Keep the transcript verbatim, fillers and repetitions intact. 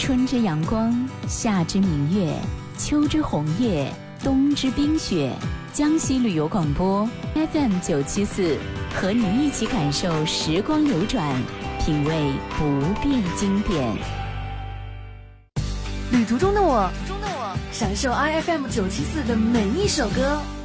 春之阳光，夏之明月，秋之红叶，冬之冰雪。江西旅游广播 F M 九七四，和你一起感受时光流转，品味不变经典。 旅途中的我，中的我，享受 I F M 九七四的每一首歌。